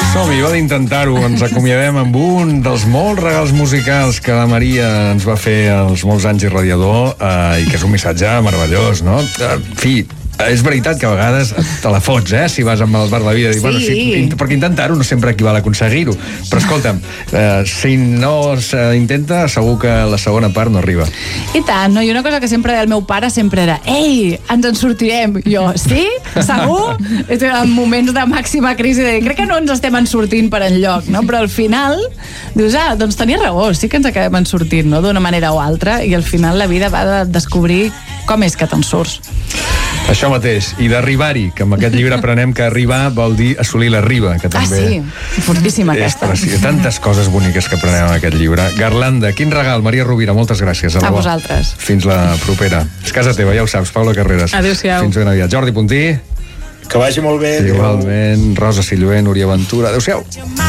Som-hi, va d'intentar-ho. Ens acomiadem amb un dels molts regals musicals que la Maria ens va fer als molts anys i Radiador, i que és un missatge meravellós, no? En fi, és veritat que a vegades te la fots, si vas amb el bar de la vida. Sí. Bueno, perquè intentar-ho no sempre equival a aconseguir-ho. Però escolta'm, si no s'intenta, segur que la segona part no arriba. I tant, no? I una cosa que sempre deia el meu pare sempre era: ei, ens en sortirem. Jo, sí? Segur? En moments de màxima crisi de dir, crec que no ens estem en sortint per enlloc, no? Però al final dius, doncs tenia raó, sí que ens acabem en sortint, no? D'una manera o altra, i al final la vida va de descobrir com és que te'n surts. Això mateix, i d'arribar-hi, que amb aquest llibre aprenem que arribar vol dir assolir la riba, que també... Sí, fortíssima aquesta. És tantes coses boniques que aprenem en aquest llibre. Garlanda, quin regal, Maria Rovira, moltes gràcies. A vosaltres. Fins la propera. És casa teva, ja ho saps, Paula Carreras. Adéu-siau. Fins ben aviat. Jordi Puntí. Que vagi molt bé. Igualment, Rosa Silloé, Núria Ventura. Adéu-siau.